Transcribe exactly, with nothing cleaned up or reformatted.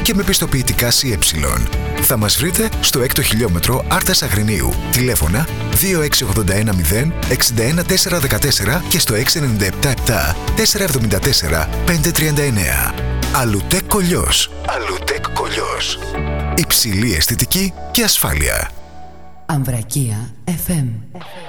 και με πιστοποιητικά σι ε. Θα μας βρείτε στο έκτο χιλιόμετρο Άρτας Αγρινίου. Τηλέφωνα δύο έξι οκτώ ένα μηδέν έξι ένα τέσσερα ένα τέσσερα και στο έξι εννιά επτά επτά τέσσερα εβδομήντα τέσσερα πέντε τριάντα εννέα. Αλουτέκ Κολλιός. Αλουτέκ Κολλιός. Υψηλή αισθητική και ασφάλεια. Αμβρακία εφ εμ.